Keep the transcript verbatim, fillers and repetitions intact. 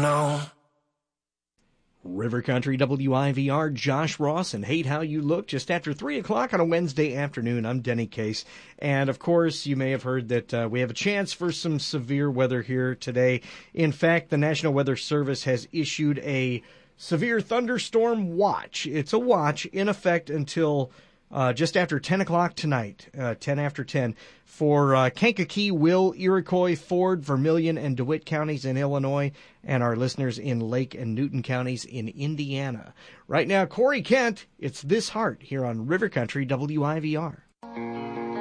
know. River Country W I V R, Josh Ross, and Hate How You Look, just after three o'clock on a Wednesday afternoon. I'm Denny Case. And, of course, you may have heard that uh, we have a chance for some severe weather here today. In fact, the National Weather Service has issued a severe thunderstorm watch. It's a watch in effect until uh, just after ten o'clock tonight, uh, ten after ten, for uh, Kankakee, Will, Iroquois, Ford, Vermilion, and DeWitt counties in Illinois, and our listeners in Lake and Newton counties in Indiana. Right now, Corey Kent, it's This Heart here on River Country W I V R.